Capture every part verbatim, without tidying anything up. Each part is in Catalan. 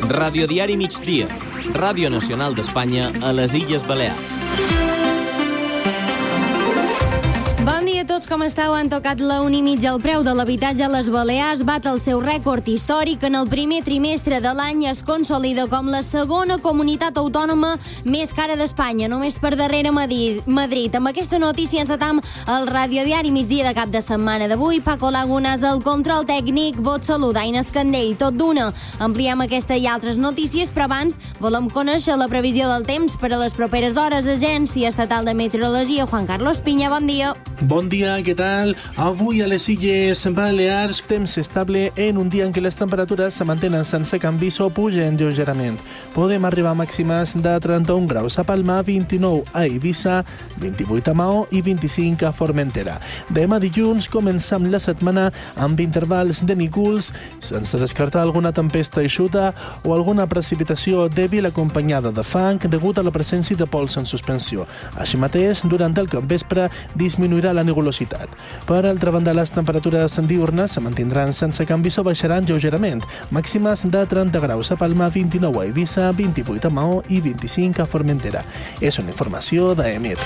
Radiodiari Migdia, Ràdio Nacional d'Espanya a les Illes Balears. Bon dia a tots, com esteu? Han tocat la una i mitja. El preu de l'habitatge a les Balears bat el seu rècord històric. En el primer trimestre de l'any es consolida com la segona comunitat autònoma més cara d'Espanya, només per darrere Madrid. Amb aquesta notícia encetam el radiodiari migdia de cap de setmana d'avui. Paco Lagunas, el control tècnic, vot saludar Inés Candell. Tot d'una, ampliem aquesta i altres notícies, però abans volem conèixer la previsió del temps per a les properes hores. Agència Estatal de Meteorologia, Juan Carlos Piña, bon dia. Bon dia, què tal? Avui a les Illes Balears, temps estable en un dia en què les temperatures se mantenen sense canvis o pugen lleugerament. Podem arribar a màximes de trenta-un graus a Palma, vint-i-nou a Eivissa, vint-i-vuit a Maó i vint-i-cinc a Formentera. Demà dilluns començam la setmana amb intervals de núvols, sense descartar alguna tempesta eixuta o alguna precipitació dèbil acompanyada de fang degut a la presència de pols en suspensió. Així mateix, durant el capvespre disminuirà la nugulositat. Per altra banda, les temperatures diürnes se mantindran sense canvis o baixaran lleugerament. Màximes de trenta graus a Palma, vint-i-nou a Eivissa, vint-i-vuit a Maó i vint-i-cinc a Formentera. És una informació d'Emir.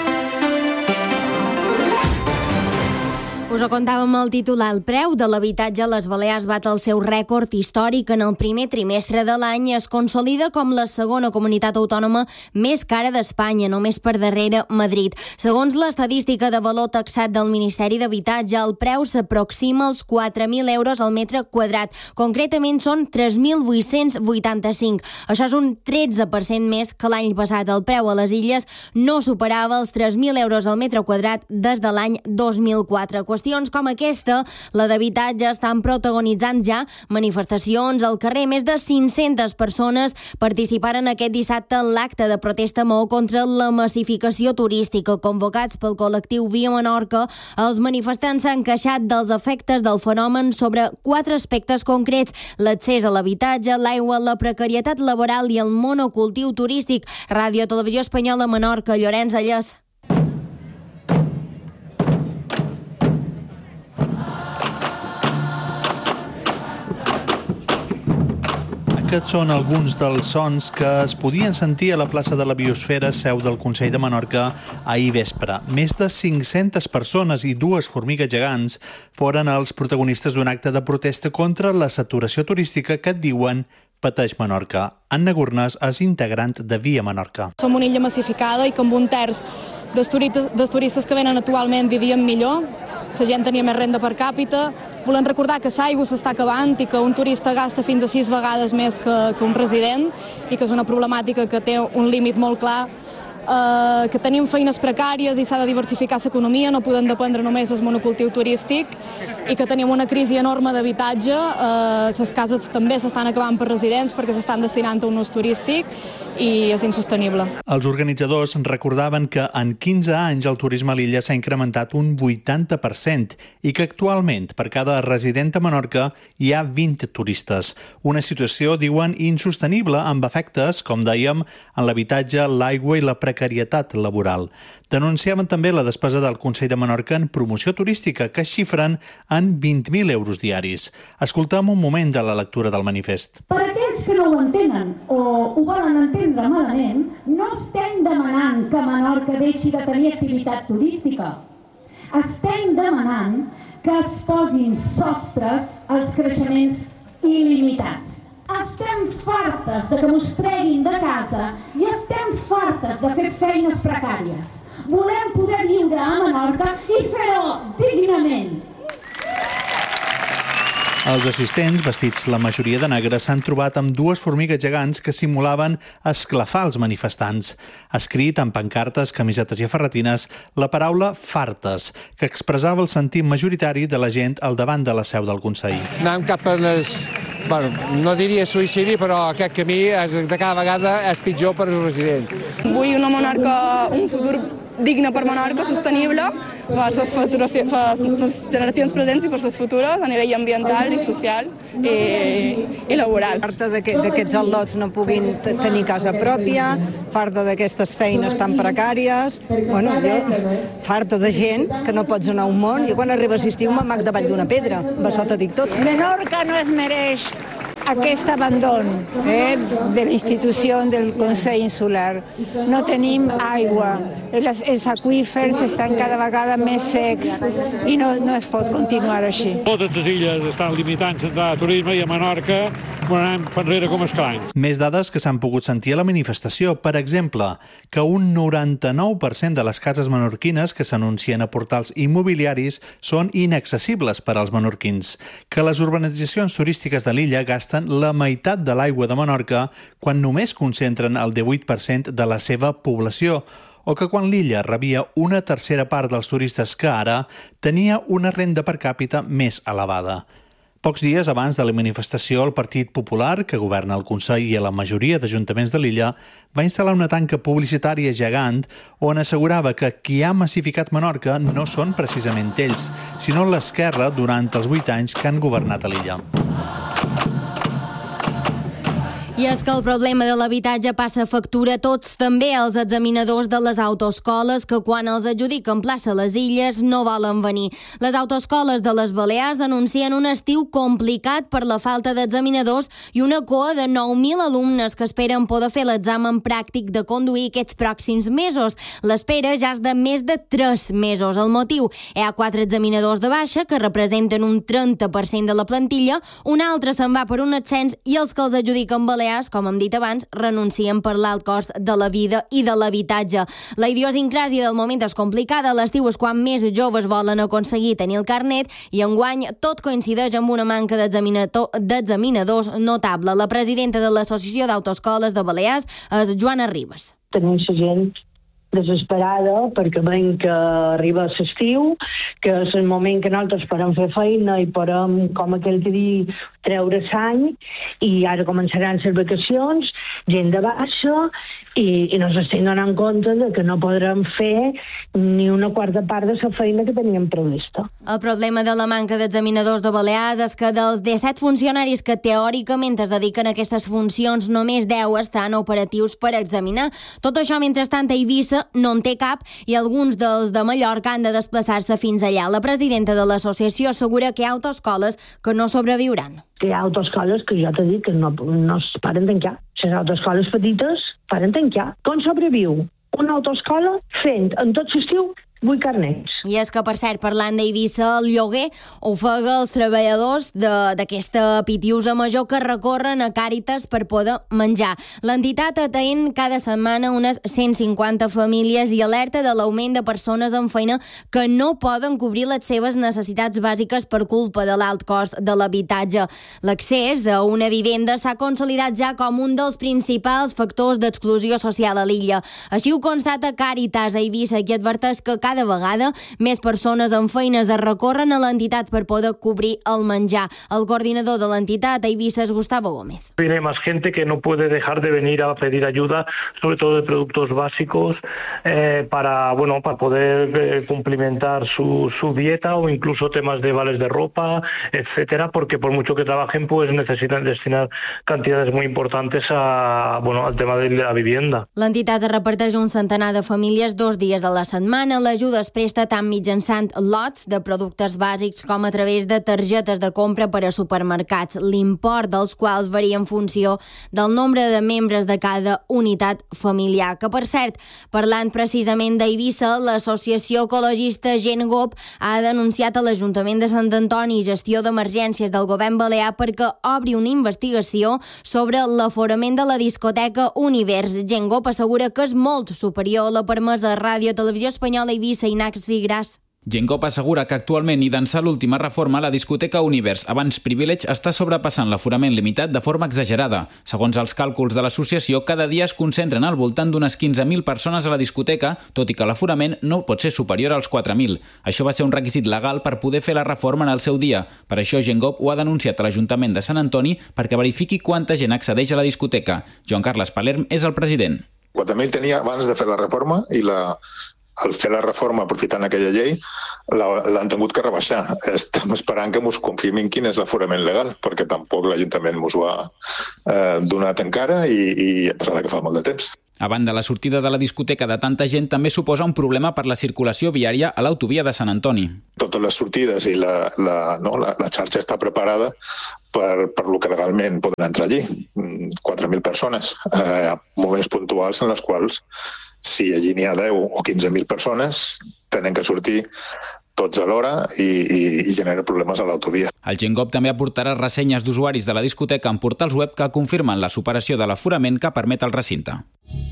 Us ho contàvem al titular. El preu de l'habitatge a les Balears bat el seu rècord històric. En el primer trimestre de l'any es consolida com la segona comunitat autònoma més cara d'Espanya, només per darrere Madrid. Segons l'estadística de valor taxat del Ministeri d'Habitatge, el preu s'aproxima als quatre mil euros al metre quadrat. Concretament són tres mil vuit-cents vuitanta-cinc. Això és un tretze per cent més que l'any passat. El preu a les illes no superava els tres mil euros al metre quadrat des de l'any dos mil quatre. Qüestions com aquesta, la d'habitatge, estan protagonitzant ja manifestacions al carrer. Més de cinc-centes persones participaren aquest dissabte en l'acte de protesta a Maó contra la massificació turística. Convocats pel col·lectiu Via Menorca, els manifestants s'han queixat dels efectes del fenomen sobre quatre aspectes concrets: l'accés a l'habitatge, l'aigua, la precarietat laboral i el monocultiu turístic. Ràdio Televisió Espanyola, Menorca, Llorenç Allès. Aquests són alguns dels sons que es podien sentir a la plaça de la Biosfera, seu del Consell de Menorca, ahir vespre. Més de cinc-centes persones i dues formigues gegants foren els protagonistes d'un acte de protesta contra la saturació turística que diuen pateix Menorca. Anna Gurnes és integrant de Via Menorca. Som una illa massificada i que amb un terç dels turistes, dels turistes que venen actualment vivien millor, la gent tenia més renda per càpita. Volem recordar que l'aigua s'està acabant i que un turista gasta fins a sis vegades més que, que un resident i que és una problemàtica que té un límit molt clar, eh, que tenim feines precàries i s'ha de diversificar l'economia, no podem dependre només del monocultiu turístic i que tenim una crisi enorme d'habitatge. Eh, les cases també s'estan acabant per residents perquè s'estan destinant a un ús turístic i és insostenible. Els organitzadors recordaven que en quinze anys el turisme a l'illa s'ha incrementat un vuitanta per cent i que actualment per cada resident a Menorca hi ha vint turistes. Una situació, diuen, insostenible amb efectes, com dèiem, en l'habitatge, l'aigua i la precarietat laboral. Denunciaven també la despesa del Consell de Menorca en promoció turística, que es xifren en vint mil euros diaris. Escoltem un moment de la lectura del manifest. Per aquells que no ho entenen o ho volen entendre malament, no estem demanant que Menorca deixi de tenir activitat turística. Estem demanant que es posin sostres als creixements il·limitats. Estem fartes de que mos treguin de casa i estem fartes de fer feines precàries. Volem poder viure a Menorca i fer-ho dignament. Els assistents, vestits la majoria de negre, s'han trobat amb dues formigues gegants que simulaven esclafar els manifestants. Escrit amb pancartes, camisetes i aferratines, la paraula fartes, que expressava el sentit majoritari de la gent al davant de la seu del Consell. Anem cap a les... Bueno, no diria suïcidi, però aquest camí és, de cada vegada és pitjor per als residents. Vull una Menorca, un futur digne per Menorca, sostenible, per les generacions presents i per les futures, a nivell ambiental i social i, i laboral. Farta d'aquests al·lots no puguin tenir casa pròpia, farta d'aquestes feines tan precàries, bueno, jo, farta de gent que no pots anar a un món. Jo quan arriba a estiu m'amac davall d'una pedra, amb això t'ho dic tot. Menorca no es mereix aquest abandon eh, de la institució del Consell Insular. No tenim aigua, els, els aqüífers estan cada vegada més secs i no, no es pot continuar així. Totes les illes estan limitant l'entrada de turisme i a Menorca anem enrere com esclanys. Més dades que s'han pogut sentir a la manifestació. Per exemple, que un noranta-nou per cent de les cases menorquines que s'anuncien a portals immobiliaris són inaccessibles per als menorquins, que les urbanitzacions turístiques de l'illa gasten la meitat de l'aigua de Menorca quan només concentren el divuit per cent de la seva població, o que quan l'illa rebia una tercera part dels turistes que ara, tenia una renda per càpita més elevada. Pocs dies abans de la manifestació, el Partit Popular, que governa el Consell i a la majoria d'ajuntaments de l'illa, va instal·lar una tanca publicitària gegant on assegurava que qui ha massificat Menorca no són precisament ells, sinó l'esquerra durant els vuit anys que han governat a l'illa. I és que el problema de l'habitatge passa factura a tots, també als examinadors de les autoescoles que quan els adjudiquen plaça a les illes no volen venir. Les autoescoles de les Balears anuncien un estiu complicat per la falta d'examinadors i una coa de nou mil alumnes que esperen poder fer l'examen pràctic de conduir aquests pròxims mesos. L'espera ja és de més de tres mesos. El motiu? Hi ha quatre examinadors de baixa que representen un trenta per cent de la plantilla, un altre se'n va per un ascens i els que els adjudiquen Balears, com hem dit abans, renuncien per l'alt cost de la vida i de l'habitatge. La idiosincràsia del moment és complicada. L'estiu és quan més joves volen aconseguir tenir el carnet i enguany tot coincideix amb una manca d'examinadors notable. La presidenta de l'Associació d'Autoescoles de Balears és Joana Ribas. Tenim la gent desesperada perquè veiem que arriba l'estiu, que és el moment que nosaltres podem fer feina i podem, com aquell que dir, treure sang, i ara començaran les vacacions, gent de baixa, i, i no s'estem donant compte de que no podrem fer ni una quarta part de la feina que teníem prevista. El problema de la manca d'examinadors de Balears és que dels disset funcionaris que teòricament es dediquen a aquestes funcions, només deu estan operatius per examinar. Tot això, mentrestant, a Eivissa no en té cap i alguns dels de Mallorca han de desplaçar-se fins allà. La presidenta de l'associació assegura que hi ha autoescoles que no sobreviuran. Que hi ha autoescoles que jo t'he dit que no, no es paren tancar. Les autoescoles petites paren tancar. Com sobreviu una autoescola fent en tot l'estiu vuit carnets? I és que, per cert, parlant d'Eivissa, el lloguer ofega els treballadors d'aquesta pitiusa major que recorren a Càritas per poder menjar. L'entitat atén cada setmana unes cent cinquanta famílies i alerta de l'augment de persones amb feina que no poden cobrir les seves necessitats bàsiques per culpa de l'alt cost de l'habitatge. L'accés a una vivenda s'ha consolidat ja com un dels principals factors d'exclusió social a l'illa. Així ho constata Càritas a Eivissa, que adverteix que cada vegada més persones amb feines es recorren a l'entitat per poder cobrir el menjar. El coordinador de l'entitat a Eivissa és Gustavo Gómez. Viene más gente que no puede dejar de venir a pedir ayuda, sobre todo de productos básicos, eh, para, bueno, para poder eh, complementar su, su dieta o incluso temas de vales de ropa, etcétera, porque por mucho que trabajen, pues necesitan destinar cantidades muy importantes a, bueno, al tema de la vivienda. L'entitat reparteix un centenar de famílies dos dies a la setmana. L'ajuda es presta tant mitjançant lots de productes bàsics com a través de targetes de compra per a supermercats, l'import dels quals varia en funció del nombre de membres de cada unitat familiar. Que, per cert, parlant precisament d'Eivissa, l'associació ecologista Gent Gop ha denunciat a l'Ajuntament de Sant Antoni Gestió d'Emergències del Govern Balear perquè obri una investigació sobre l'aforament de la discoteca Univers. Gent Gop assegura que és molt superior a la permesa a Ràdio Televisió Espanyola Eivissa. Ignasi Gras. Gent Gop assegura que actualment i d'ençà l'última reforma la discoteca Univers, abans Privilege, està sobrepassant l'aforament limitat de forma exagerada. Segons els càlculs de l'associació, cada dia es concentren al voltant d'unes quinze mil persones a la discoteca, tot i que l'aforament no pot ser superior als quatre mil. Això va ser un requisit legal per poder fer la reforma en el seu dia. Per això Gent Gop ho ha denunciat a l'Ajuntament de Sant Antoni perquè verifiqui quanta gent accedeix a la discoteca. Joan Carles Palerm és el president. quatre mil tenia abans de fer la reforma i la... al fer la reforma aprofitant aquella llei l'han tingut que rebaixar. Estem esperant que ens confirmin quin és l'aforament legal, perquè tampoc l'Ajuntament ens ho ha eh, donat encara i, i a pesar que fa molt de temps. A banda, la sortida de la discoteca de tanta gent també suposa un problema per la circulació viària a l'autovia de Sant Antoni. Totes les sortides i la, la, no, la, la xarxa està preparada per, per lo que legalment poden entrar allí. quatre mil persones, eh, moments puntuals en les quals, si allí n'hi ha deu o quinze mil persones, tenen que sortir tots alhora i, i, i genera problemes a l'autovia. El Gengop també aportarà ressenyes d'usuaris de la discoteca en portals web que confirmen la superació de l'aforament que permet el recinte.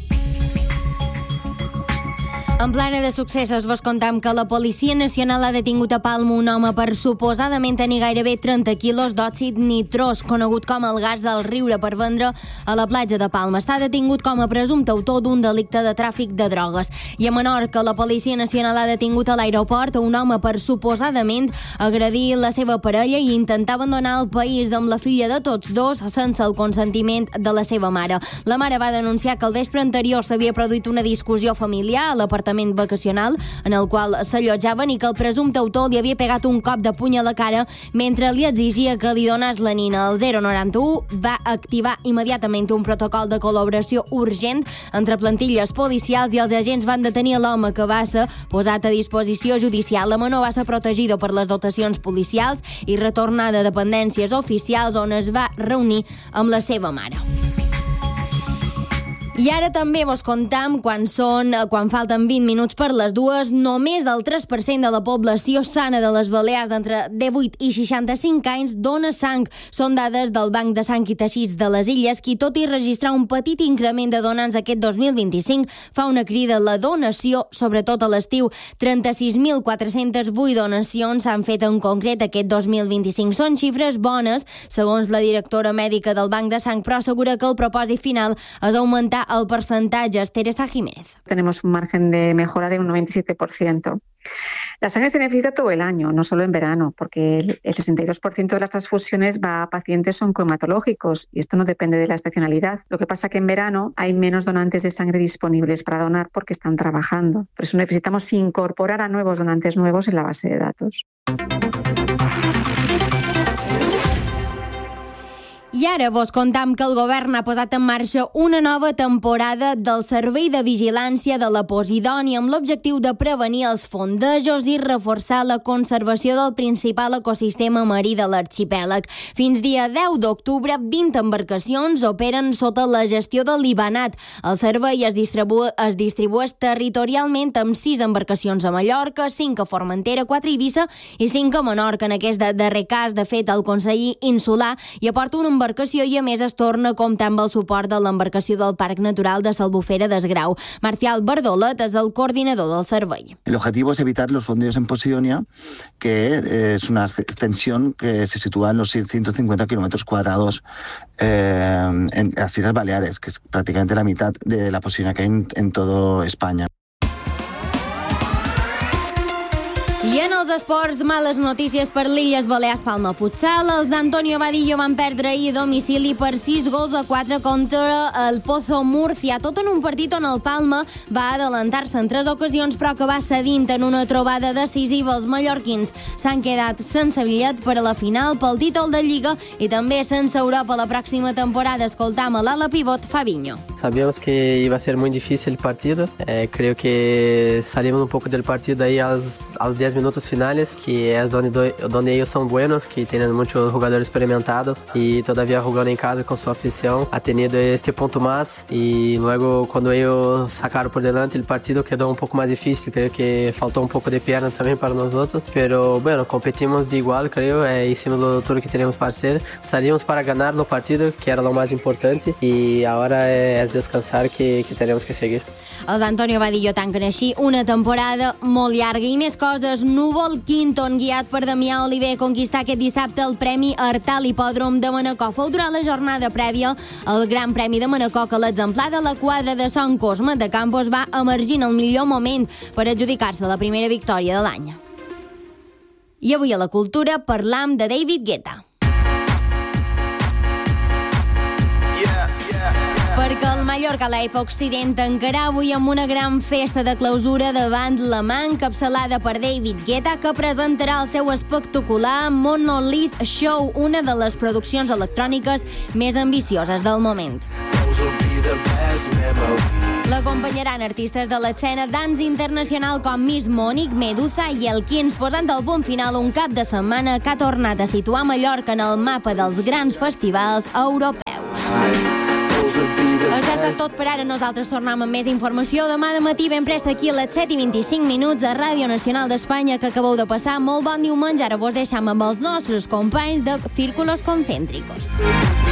En plana de successos vos contam que la Policia Nacional ha detingut a Palma un home per suposadament tenir gairebé trenta quilos d'òxid nitrós, conegut com el gas del riure, per vendre a la platja de Palma. Està detingut com a presumpte autor d'un delicte de tràfic de drogues. I a Menorca, la Policia Nacional ha detingut a l'aeroport un home per suposadament agredir la seva parella i intentar abandonar el país amb la filla de tots dos sense el consentiment de la seva mare. La mare va denunciar que el vespre anterior s'havia produït una discussió familiar a l'apartament vacacional en el qual s'allotjaven i que el presumpte autor li havia pegat un cop de puny a la cara mentre li exigia que li donés la nina. El zero noranta u va activar immediatament un protocol de col·laboració urgent entre plantilles policials i els agents van detenir l'home, que va ser posat a disposició judicial. La menor va ser protegida per les dotacions policials i retornada a dependències oficials on es va reunir amb la seva mare. I ara també vos contam quan són, quan falten vint minuts per les dues, només el tres per cent de la població sana de les Balears d'entre divuit i seixanta-cinc anys dona sang. Són dades del Banc de Sang i Teixits de les Illes, qui, tot i registrar un petit increment de donants aquest dos mil vint-i-cinc, fa una crida a la donació, sobretot a l'estiu. trenta-sis mil quatre-cents vuit donacions s'han fet en concret aquest dos mil vint-i-cinc. Són xifres bones, segons la directora mèdica del Banc de Sang, però assegura que el propòsit final és augmentar el porcentaje. Teresa Jiménez. Tenemos un margen de mejora de un noventa y siete por ciento. La sangre se necesita todo el año, no solo en verano, porque el sesenta y dos por ciento de las transfusiones va a pacientes oncohematológicos y esto no depende de la estacionalidad. Lo que pasa es que en verano hay menos donantes de sangre disponibles para donar porque están trabajando. Por eso necesitamos incorporar a nuevos donantes nuevos en la base de datos. I ara vos contam que el govern ha posat en marxa una nova temporada del Servei de Vigilància de la Posidònia amb l'objectiu de prevenir els fondejos i reforçar la conservació del principal ecosistema marí de l'arxipèlag. Fins dia deu d'octubre, vint embarcacions operen sota la gestió de l'Ibanat. El servei es, distribu es distribueix territorialment amb sis embarcacions a Mallorca, cinc a Formentera, quatre a Eivissa i cinc a Menorca. En aquest darrer cas, de fet, el Consell Insular hi aporta una embarcació i a més es torna a comptar amb el suport de l'embarcació del Parc Natural de Salbufera d'Esgrau. Marcial Bardolet és el coordinador del servei. El objetivo es evitar los fondeos en Posidonia, que eh, es una extensión que se sitúa en los ciento cincuenta kilómetros cuadrados eh, en las Islas Baleares, que es prácticamente la mitad de la Posidonia que hay en, en toda España. I en els esports, males notícies per l'Illes Balears Palma Futsal. Els d'Antonio Vadillo van perdre ahir a domicili per sis gols a quatre contra el Pozo Murcia, tot en un partit on el Palma va adelantar-se en tres ocasions, però que va cedint en una trobada decisiva. Els mallorquins s'han quedat sense bitllet per a la final pel títol de Lliga i també sense Europa la pròxima temporada. Escoltam a l'ala pivot Fabinho. Sabíamos que iba a ser muy difícil el partido. Eh, creo que salimos un poco del partido ahí a los, a los diez minutos finales, que es donde, donde ellos son buenos, que tienen muchos jugadores experimentados y todavía jugando en casa con su afición. Ha tenido este punto más y luego cuando ellos sacaron por delante el partido quedó un poco más difícil. Creo que faltó un poco de pierna también para nosotros, pero bueno, competimos de igual, creo, eh, hicimos todo lo que teníamos para hacer. Salimos para ganar el partido, que era lo más importante, y ahora es descansar que, que tenemos que seguir. Els Antonio Vadillo tanquen així una temporada molt llarga. I més coses. Núvol Quinton, guiat per Damià Oliver, conquistar aquest dissabte el Premi Artal Hipòdrom de Manacor. Fou durant la jornada prèvia al Gran Premi de Manacor que l'exemplar de la quadra de Son Cosme de Campos va emergir en el millor moment per adjudicar-se la primera victòria de l'any. I avui a la cultura parlam de David Guetta. Perquè el Mallorca Life Occident tancarà avui amb una gran festa de clausura davant la mà encapçalada per David Guetta, que presentarà el seu espectacular Monolith Show, una de les produccions electròniques més ambicioses del moment. L'acompanyaran artistes de l'escena dance internacional com Miss Monique, Medusa i el Quins, posant al punt final un cap de setmana que ha tornat a situar Mallorca en el mapa dels grans festivals europeus. Això és tot per ara. Nosaltres tornem amb més informació demà de matí ben prest aquí a les set i vint-i-cinc minuts a Ràdio Nacional d'Espanya, que acabeu de passar molt bon diumenge. Ara vos deixam amb els nostres companys de Círculos Concéntricos.